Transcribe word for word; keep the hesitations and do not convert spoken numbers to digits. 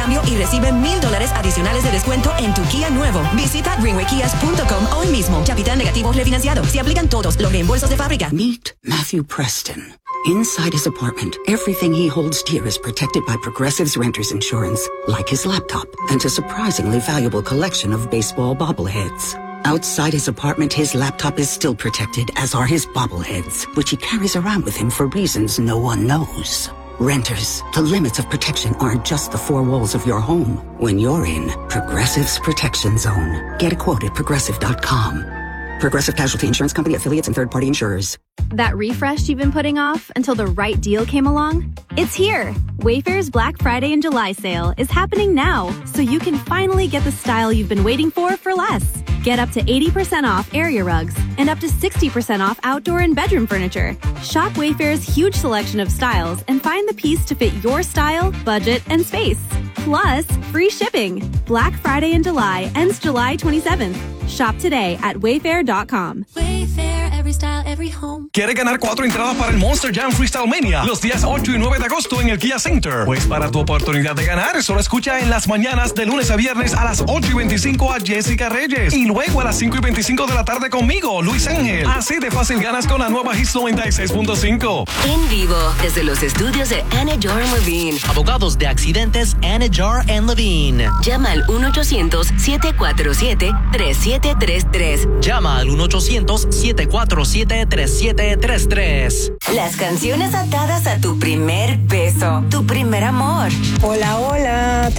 cambio y recibe mil dólares adicionales de descuento en tu Kia nuevo. Visita greenway kias punto com hoy mismo. Capital negativo refinanciado. Se aplican todos los reembolsos de fábrica. Meet Matthew Preston. Inside his apartment, everything he holds dear is protected by Progressive's Renter's Insurance, like his laptop and a surprisingly valuable collection of baseball bobbleheads. Outside his apartment, his laptop is still protected, as are his bobbleheads, which he carries around with him for reasons no one knows. Renters, the limits of protection aren't just the four walls of your home. When you're in Progressive's Protection Zone, get a quote at progressive dot com. Progressive Casualty Insurance Company, affiliates, and third-party insurers. That refresh you've been putting off until the right deal came along? It's here! Wayfair's Black Friday and July sale is happening now, so you can finally get the style you've been waiting for for less. Get up to eighty percent off area rugs and up to sixty percent off outdoor and bedroom furniture. Shop Wayfair's huge selection of styles and find the piece to fit your style, budget, and space. Plus, free shipping. Black Friday in July ends July twenty-seventh. Shop today at wayfair dot com. Wayfair, every style, every home. ¿Quiere ganar cuatro entradas para el Monster Jam Freestyle Mania los días ocho y nueve de agosto en el Kia Center? Pues para tu oportunidad de ganar, solo escucha en las mañanas de lunes a viernes a las ocho y veinticinco a Jessica Reyes y luego a las cinco y veinticinco de la tarde conmigo, Luis Ángel. Así de fácil ganas con la nueva Hits noventa y seis punto cinco. En vivo, desde los estudios de Anidjar and Levine. Abogados de accidentes Anidjar and Levine. Llama al uno ochocientos, siete cuatro siete, tres siete tres tres. Llama al uno ochocientos, siete cuatro siete, tres siete tres tres. Las canciones atadas a tu primer beso, tu primer amor. Hola, hola.